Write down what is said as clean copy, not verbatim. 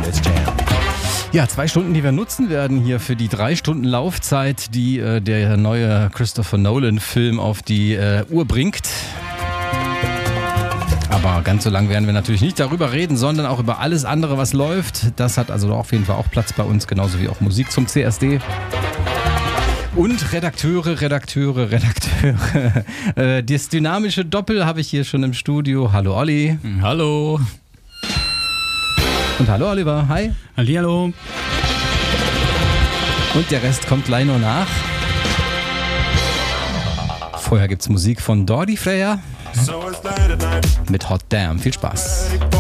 Let's Jam. Ja, 2 Stunden, die wir nutzen werden hier für die 3 Stunden Laufzeit, die der neue Christopher Nolan-Film auf die Uhr bringt. Aber ganz so lang werden wir natürlich nicht darüber reden, sondern auch über alles andere, was läuft. Das hat also auf jeden Fall auch Platz bei uns, genauso wie auch Musik zum CSD. Und Redakteure. Das dynamische Doppel habe ich hier schon im Studio. Hallo Olli. Hallo. Und hallo Oliver. Hi. Hallihallo. Und der Rest kommt gleich noch nach. Vorher gibt's Musik von Dordi Freya mit Hot Damn. Viel Spaß.